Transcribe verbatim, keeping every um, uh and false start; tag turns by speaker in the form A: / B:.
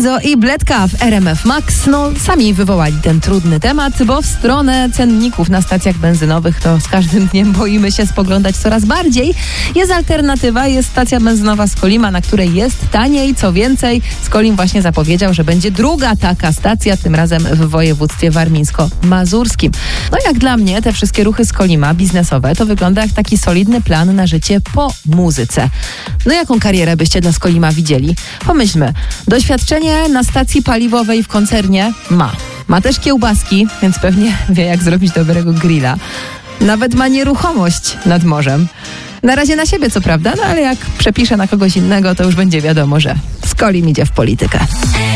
A: bardzo i Bledka w R M F Max, no sami wywołali ten trudny temat, bo w stronę cenników na stacjach benzynowych to z każdym dniem boimy się spoglądać coraz bardziej. Jest alternatywa, jest stacja benzynowa Skolima, na której jest taniej, co więcej, Skolim właśnie zapowiedział, że będzie druga taka stacja, tym razem w województwie warmińsko-mazurskim. No jak dla mnie te wszystkie ruchy Skolima biznesowe to wygląda jak taki solidny plan na życie po muzyce. No jaką karierę byście dla Skolima widzieli? Pomyślmy, doświadczenie na stacji paliwowej w koncernie ma. Ma też kiełbaski, więc pewnie wie jak zrobić dobrego grilla. Nawet ma nieruchomość nad morzem. Na razie na siebie co prawda, no ale jak przepisze na kogoś innego, to już będzie wiadomo, że Skolim idzie w politykę.